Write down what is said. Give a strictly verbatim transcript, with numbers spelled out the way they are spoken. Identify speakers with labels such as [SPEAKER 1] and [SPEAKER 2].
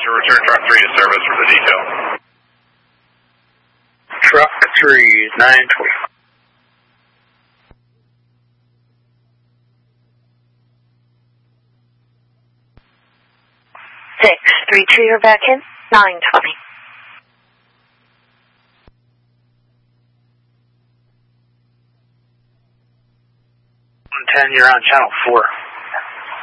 [SPEAKER 1] Roger, return truck three to service for the detail.
[SPEAKER 2] Truck three, nine twenty.
[SPEAKER 3] Six, three two, you're back in, nine twenty.
[SPEAKER 2] one ten, you're on channel four.